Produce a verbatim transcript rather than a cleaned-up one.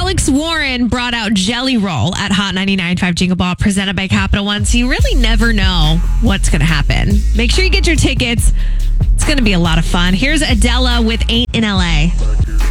Alex Warren brought out Jelly Roll at Hot ninety-nine point five Jingle Ball, presented by Capital One. So you really never know what's going to happen. Make sure you get your tickets. It's going to be a lot of fun. Here's Adele with Ain't in L A.